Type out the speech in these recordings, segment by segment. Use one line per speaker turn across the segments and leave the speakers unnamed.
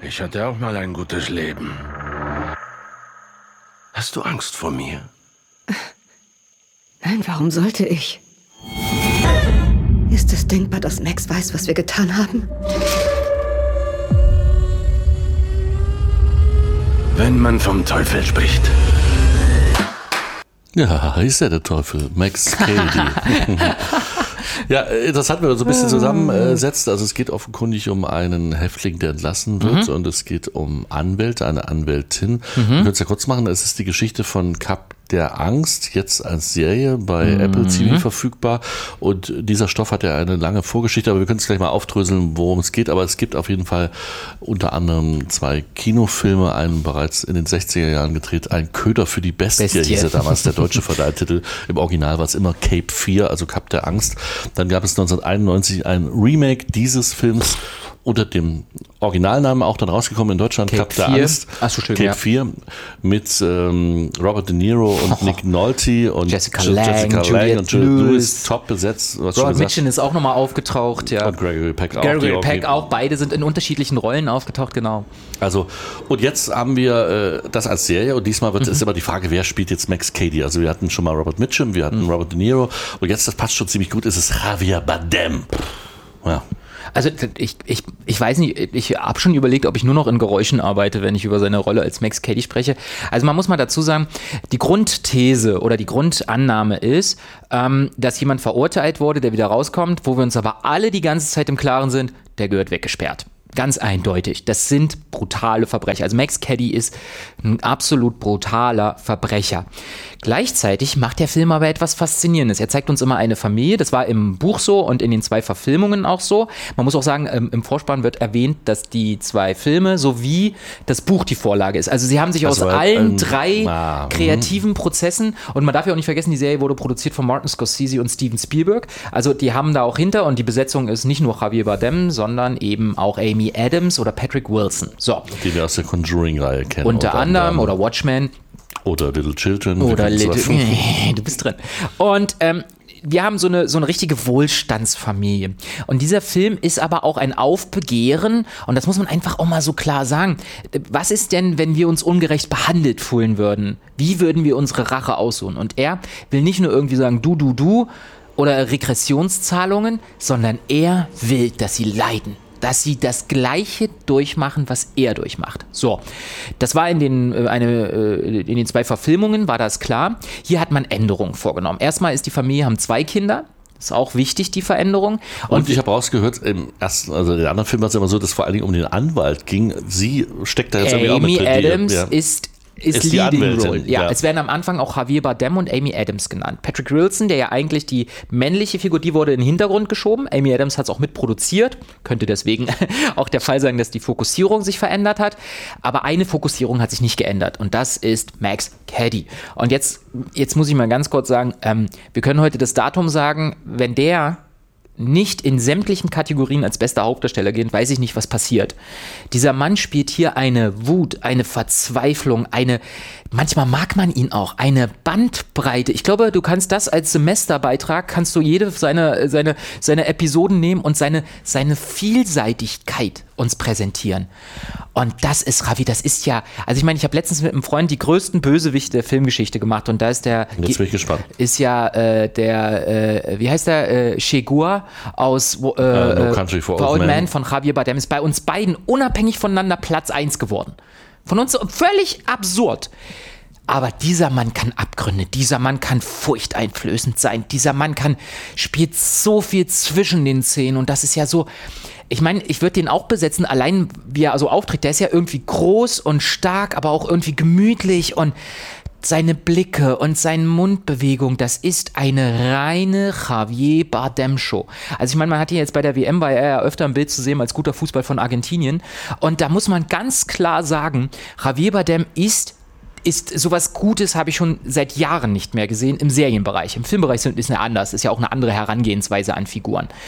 Ich hatte auch mal ein gutes Leben. Hast du Angst vor mir?
Nein, warum sollte ich? Ist es denkbar, dass Max weiß, was wir getan haben?
Wenn man vom Teufel spricht.
Ja, ist ja der Teufel, Max Cady. Ja, das hatten wir so ein bisschen zusammensetzt. Also es geht offenkundig um einen Häftling, der entlassen wird, und es geht um Anwälte, eine Anwältin. Wir können es ja kurz machen, es ist die Geschichte von Kap der Angst, jetzt als Serie bei Apple TV verfügbar, und dieser Stoff hat ja eine lange Vorgeschichte, aber wir können es gleich mal aufdröseln, worum es geht, aber es gibt auf jeden Fall unter anderem 2 Kinofilme, einen bereits in den 60er Jahren gedreht, Ein Köder für die Bestie. Hieß er damals, der deutsche Verleihtitel. Im Original war es immer Cape 4, also Kap der Angst. Dann gab es 1991 ein Remake dieses Films unter dem Originalnamen, auch dann rausgekommen in Deutschland, Kap der Angst.
Achso, schön,
Cape 4 mit Robert De Niro und Nick Nolte und
Jessica Lange und Juliette Lewis.
Top besetzt.
Robert Mitchum ist auch nochmal aufgetaucht, ja.
Und Gregory Peck auch.
Gregory Peck auch, beide sind in unterschiedlichen Rollen aufgetaucht, genau.
Also, und jetzt haben wir das als Serie, und diesmal ist immer die Frage, wer spielt jetzt Max Cady? Also wir hatten schon mal Robert Mitchum, wir hatten Robert De Niro, und jetzt, das passt schon ziemlich gut, ist es Javier Bardem. Ja.
Also ich weiß nicht, ich habe schon überlegt, ob ich nur noch in Geräuschen arbeite, wenn ich über seine Rolle als Max Cady spreche. Also man muss mal dazu sagen, die Grundthese oder die Grundannahme ist, dass jemand verurteilt wurde, der wieder rauskommt, wo wir uns aber alle die ganze Zeit im Klaren sind, der gehört weggesperrt. Ganz eindeutig. Das sind brutale Verbrecher. Also Max Cady ist ein absolut brutaler Verbrecher. Gleichzeitig macht der Film aber etwas Faszinierendes. Er zeigt uns immer eine Familie. Das war im Buch so und in den 2 Verfilmungen auch so. Man muss auch sagen, im Vorspann wird erwähnt, dass die 2 Filme sowie das Buch die Vorlage ist. Also sie haben sich aus allen 3 kreativen Prozessen, und man darf ja auch nicht vergessen, die Serie wurde produziert von Martin Scorsese und Steven Spielberg. Also die haben da auch hinter, und die Besetzung ist nicht nur Javier Bardem, sondern eben auch Amy Adams oder Patrick Wilson. So.
Die wir aus der Conjuring-Reihe kennen.
Unter anderem, oder Watchmen.
Oder Little Children.
Oder du bist drin. Und wir haben so eine richtige Wohlstandsfamilie. Und dieser Film ist aber auch ein Aufbegehren, und das muss man einfach auch mal so klar sagen. Was ist denn, wenn wir uns ungerecht behandelt fühlen würden? Wie würden wir unsere Rache aussuchen? Und er will nicht nur irgendwie sagen, du oder Regressionszahlungen, sondern er will, dass sie leiden. Dass sie das Gleiche durchmachen, was er durchmacht. So, das war in den 2 Verfilmungen, war das klar. Hier hat man Änderungen vorgenommen. Erstmal ist die Familie, haben 2 Kinder. Das ist auch wichtig, die Veränderung.
Und ich habe rausgehört, im ersten, also in den anderen Filmen war es immer so, dass es vor allen Dingen um den Anwalt ging. Sie steckt da jetzt irgendwie auch mit drin.
Amy Adams ist Leading Role.
Ja,
es werden am Anfang auch Javier Bardem und Amy Adams genannt. Patrick Wilson, der ja eigentlich die männliche Figur, die wurde in den Hintergrund geschoben. Amy Adams hat es auch mitproduziert. Könnte deswegen auch der Fall sein, dass die Fokussierung sich verändert hat. Aber eine Fokussierung hat sich nicht geändert, und das ist Max Cady. Und jetzt muss ich mal ganz kurz sagen, wir können heute das Datum sagen, wenn der nicht in sämtlichen Kategorien als bester Hauptdarsteller gehen, weiß ich nicht, was passiert. Dieser Mann spielt hier eine Wut, eine Verzweiflung, manchmal mag man ihn auch, eine Bandbreite. Ich glaube, du kannst das als Semesterbeitrag, kannst du jede seine Episoden nehmen und seine Vielseitigkeit uns präsentieren. Und das ist Javi, das ist ja, also ich meine, ich habe letztens mit einem Freund die größten Bösewichte der Filmgeschichte gemacht, und da ist
jetzt bin ich gespannt.
Ist ja wie heißt der, Chegua aus
No Country for Old Men
von Javier Bardem, ist bei uns beiden unabhängig voneinander Platz 1 geworden. Von uns völlig absurd. Aber dieser Mann kann Abgründe, dieser Mann kann furchteinflößend sein, dieser Mann spielt so viel zwischen den Szenen, und das ist ja so, ich meine, ich würde den auch besetzen, allein wie er so auftritt, der ist ja irgendwie groß und stark, aber auch irgendwie gemütlich, und seine Blicke und seine Mundbewegung, das ist eine reine Javier Bardem-Show. Also ich meine, man hat ihn jetzt bei der WM, war er ja öfter im Bild zu sehen als guter Fußball von Argentinien, und da muss man ganz klar sagen, Javier Bardem ist sowas Gutes, habe ich schon seit Jahren nicht mehr gesehen im Serienbereich. Im Filmbereich ist es ja anders, ist ja auch eine andere Herangehensweise an Figuren.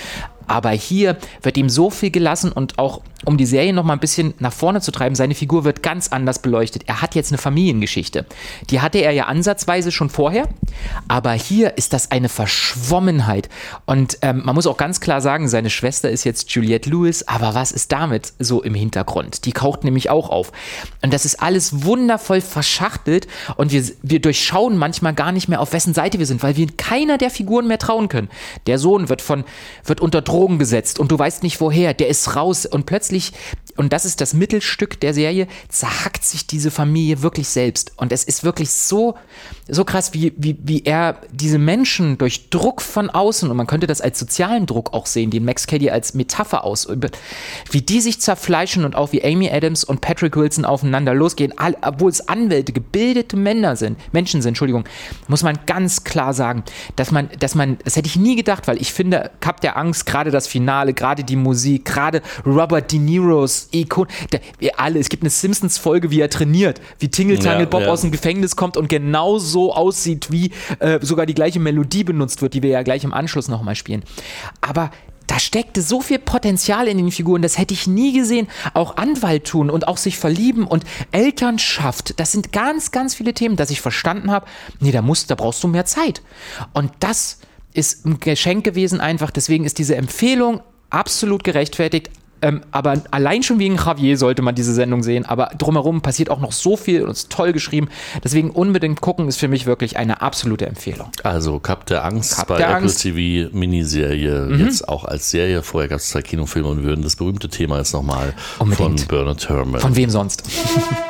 Aber hier wird ihm so viel gelassen und auch, um die Serie noch mal ein bisschen nach vorne zu treiben, seine Figur wird ganz anders beleuchtet. Er hat jetzt eine Familiengeschichte. Die hatte er ja ansatzweise schon vorher, aber hier ist das eine Verschwommenheit. Und man muss auch ganz klar sagen, seine Schwester ist jetzt Juliette Lewis, aber was ist damit so im Hintergrund? Die taucht nämlich auch auf. Und das ist alles wundervoll verschachtelt und wir durchschauen manchmal gar nicht mehr, auf wessen Seite wir sind, weil wir keiner der Figuren mehr trauen können. Der Sohn wird unter Drogen gesetzt und du weißt nicht woher, der ist raus und plötzlich, und das ist das Mittelstück der Serie, zerhackt sich diese Familie wirklich selbst. Und es ist wirklich so krass, wie er diese Menschen durch Druck von außen, und man könnte das als sozialen Druck auch sehen, den Max Cady als Metapher ausübt, wie die sich zerfleischen und auch wie Amy Adams und Patrick Wilson aufeinander losgehen, obwohl es Anwälte, gebildete Menschen sind, muss man ganz klar sagen, dass man, das hätte ich nie gedacht, weil ich finde, Cup der Angst, gerade das Finale, gerade die Musik, gerade Robert De Niros Ikon, es gibt eine Simpsons-Folge, wie er trainiert, wie Tingle Bob aus dem Gefängnis kommt und genau so aussieht, wie sogar die gleiche Melodie benutzt wird, die wir ja gleich im Anschluss nochmal spielen. Aber da steckte so viel Potenzial in den Figuren, das hätte ich nie gesehen. Auch Anwalt tun und auch sich verlieben und Elternschaft, das sind ganz, ganz viele Themen, dass ich verstanden habe, nee, da brauchst du mehr Zeit. Und das ist ein Geschenk gewesen einfach, deswegen ist diese Empfehlung absolut gerechtfertigt. Aber allein schon wegen Javier sollte man diese Sendung sehen. Aber drumherum passiert auch noch so viel und ist toll geschrieben. Deswegen unbedingt gucken, ist für mich wirklich eine absolute Empfehlung.
Also Cup der Angst bei Apple TV Miniserie, jetzt auch als Serie. Vorher gab es 2 Kinofilme und würden das berühmte Thema jetzt nochmal von Bernard Herrmann.
Von wem sonst?